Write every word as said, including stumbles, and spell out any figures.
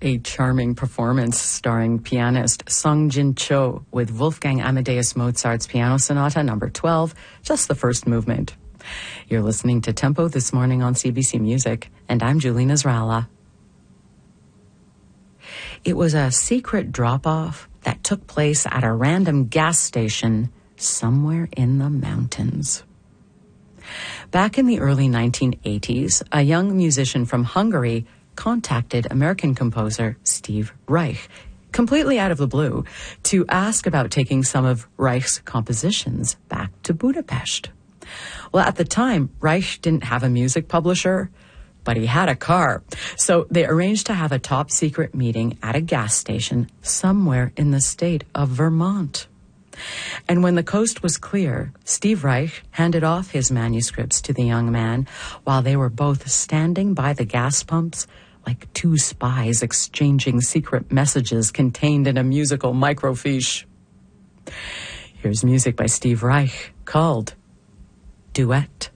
a charming performance starring pianist Sung Jin Cho with Wolfgang Amadeus Mozart's Piano Sonata number twelve, just the first movement. You're listening to Tempo this morning on C B C Music, and I'm Julie Nasrallah. It was a secret drop-off that took place at a random gas station somewhere in the mountains. Back in the early nineteen eighties, a young musician from Hungary contacted American composer Steve Reich, completely out of the blue, to ask about taking some of Reich's compositions back to Budapest. Well, at the time, Reich didn't have a music publisher, but he had a car. So they arranged to have a top-secret meeting at a gas station somewhere in the state of Vermont. And when the coast was clear, Steve Reich handed off his manuscripts to the young man while they were both standing by the gas pumps like two spies exchanging secret messages contained in a musical microfiche. Here's music by Steve Reich called Duet.